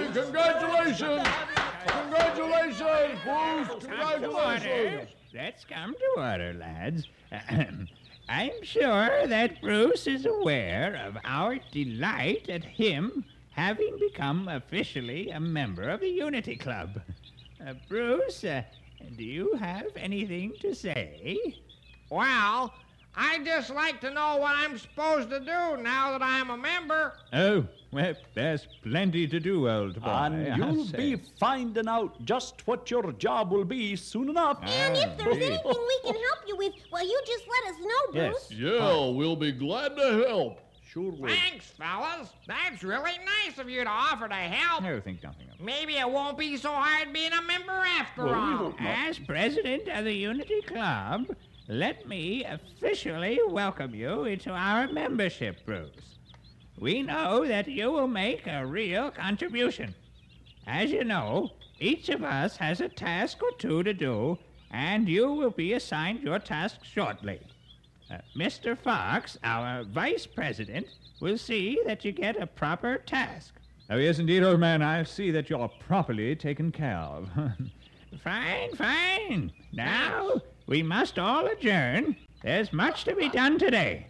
Congratulations! Congratulations, Bruce! Congratulations! Let's come to order, lads. I'm sure that Bruce is aware of our delight at him having become officially a member of the Unity Club. Bruce, do you have anything to say? Well, I'd just like to know what I'm supposed to do now that I'm a member. Oh, well, there's plenty to do, old boy. And you'll be finding out just what your job will be soon enough. And if there's anything we can help you with, well, you just let us know, Bruce. Yes. Yeah, we'll be glad to help. Sure will. Thanks, fellas. That's really nice of you to offer to help. No, think nothing of it. Maybe it won't be so hard being a member after Well, we all. hope not. As president of the Unity Club, let me officially welcome you into our membership, Bruce. We know that you will make a real contribution. As you know, each of us has a task or two to do, and you will be assigned your task shortly. Mr. Fox, our vice president, will see that you get a proper task. Oh, yes, indeed, old man. I'll see that you're properly taken care of. Fine, fine. Now, we must all adjourn. There's much to be done today.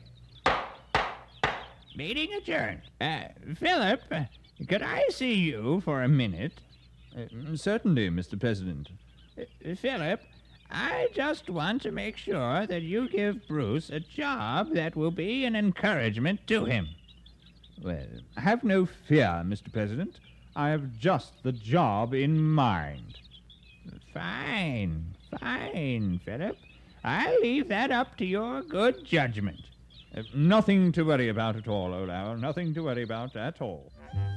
Meeting adjourned. Philip, could I see you for a minute? Certainly, Mr. President. Philip, I just want to make sure that you give Bruce a job that will be an encouragement to him. Well, have no fear, Mr. President. I have just the job in mind. Fine, fine, Philip. I'll leave that up to your good judgment. Nothing to worry about at all, old Owl. Nothing to worry about at all.